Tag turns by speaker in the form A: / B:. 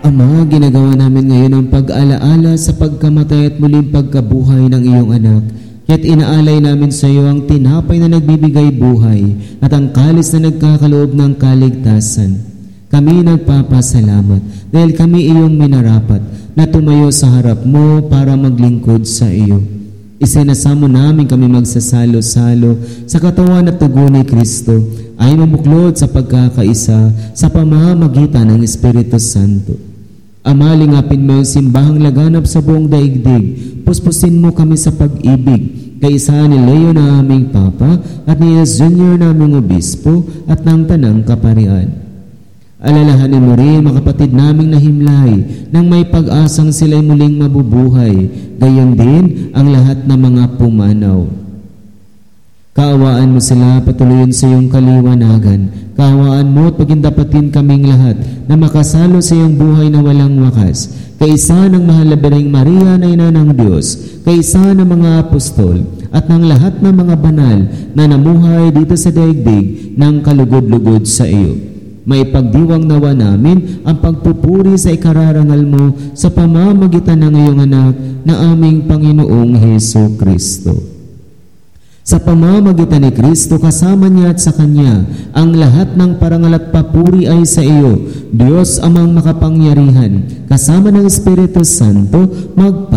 A: Ama, ginagawa namin ngayon ang pag-alaala sa pagkamatay at muling pagkabuhay ng iyong anak. Kaya't inaalay namin sa iyo ang tinapay na nagbibigay buhay at ang kalis na nagkakaloob ng kaligtasan. Kami nagpapasalamat dahil kami iyong minarapat na tumayo sa harap mo para maglingkod sa iyo. Isinasamo namin kami magsasalo-salo sa katawan at tugon ni Kristo ay mabuklod sa pagkakaisa sa pamamagitan ng Espiritu Santo. Ama, lingapin mo yung simbahang laganap sa buong daigdig. Puspusin mo kami sa pag-ibig, kaisa ni Leo na aming Papa at ni Junior naming Obispo at ng Tanang Kaparian. Alalahanin mo rin mga kapatid naming nahimlay nang may pag-asang sila'y muling mabubuhay, gayon din ang lahat ng mga pumanaw. Kaawaan mo sila patuloyin sa iyong kaliwanagan. Kaawaan mo at pagindapatin kaming lahat na makasalo sa iyong buhay na walang wakas. Kaisa ng mahal na Birheng Maria na ina ng Diyos, kaisa ng mga apostol at ng lahat ng mga banal na namuhay dito sa daigdig ng kalugod-lugod sa iyo. Maipagdiwang nawa namin ang pagpupuri sa ikararangal mo sa pamamagitan ng iyong anak na aming Panginoong Heso Kristo. Sa pamamagitan ni Kristo, kasama niya at sa Kanya, ang lahat ng parangal at papuri ay sa iyo, Diyos Amang makapangyarihan, kasama ng Espiritu Santo,